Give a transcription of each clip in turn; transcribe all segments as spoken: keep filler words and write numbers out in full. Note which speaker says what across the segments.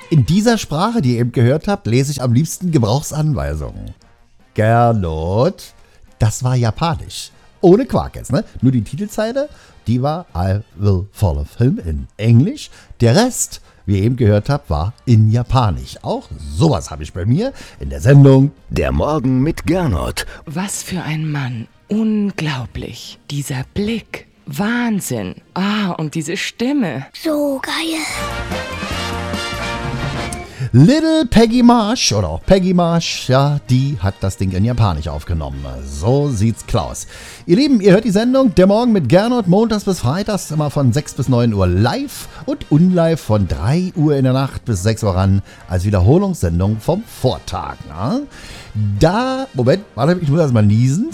Speaker 1: In dieser Sprache, die ihr eben gehört habt, lese ich am liebsten Gebrauchsanweisungen. Gernot, das war japanisch. Ohne Quark jetzt, ne? Nur die Titelzeile, die war I will follow him in Englisch. Der Rest, wie ihr eben gehört habt, war in Japanisch. Auch sowas habe ich bei mir in der Sendung
Speaker 2: Der Morgen mit Gernot.
Speaker 3: Was für ein Mann. Unglaublich. Dieser Blick. Wahnsinn. Ah, und diese Stimme.
Speaker 4: So geil.
Speaker 1: Little Peggy Marsh oder auch Peggy Marsh, ja, die hat das Ding in Japanisch aufgenommen. So sieht's Klaus. Ihr Lieben, ihr hört die Sendung Der Morgen mit Gernot, montags bis freitags, immer von sechs bis neun Uhr live und unlive von drei Uhr in der Nacht bis sechs Uhr ran als Wiederholungssendung vom Vortag. Na? Da, Moment, warte, ich muss erst mal niesen.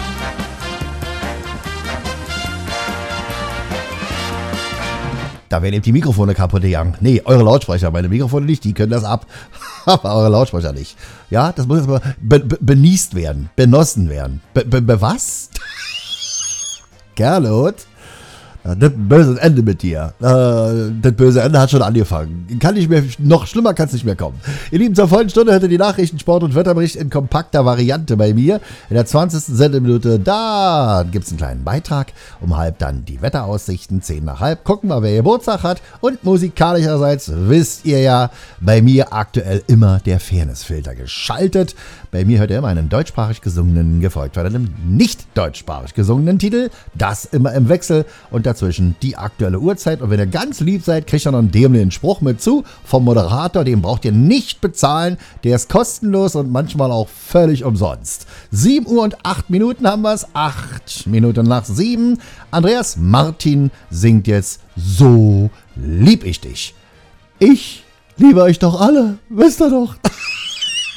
Speaker 1: Da werden eben die Mikrofone kaputt gegangen. Nee, eure Lautsprecher, meine Mikrofone nicht, die können das ab. Aber eure Lautsprecher nicht. Ja, das muss jetzt mal be- be- benießt werden, benossen werden. Be- be- be- was? Gernot? Das böse Ende mit dir. Äh, das böse Ende hat schon angefangen. Kann nicht mehr, noch schlimmer kann es nicht mehr kommen. Ihr Lieben, zur vollen Stunde hört ihr die Nachrichten, Sport und Wetterbericht in kompakter Variante bei mir. In der zwanzigsten Sendeminute, da gibt es einen kleinen Beitrag. Um halb dann die Wetteraussichten, zehn nach halb. Gucken wir, wer Geburtstag hat. Und musikalischerseits wisst ihr ja, bei mir aktuell immer der Fairnessfilter geschaltet. Bei mir hört ihr immer einen deutschsprachig gesungenen, gefolgt von einem nicht deutschsprachig gesungenen Titel. Das immer im Wechsel und dazwischen die aktuelle Uhrzeit. Und wenn ihr ganz lieb seid, kriegt ihr noch einen dämlichen Spruch mit zu vom Moderator. Den braucht ihr nicht bezahlen. Der ist kostenlos und manchmal auch völlig umsonst. sieben Uhr und acht Minuten haben wir es. acht Minuten nach sieben. Andreas Martin singt jetzt So lieb ich dich. Ich liebe euch doch alle. Wisst ihr doch.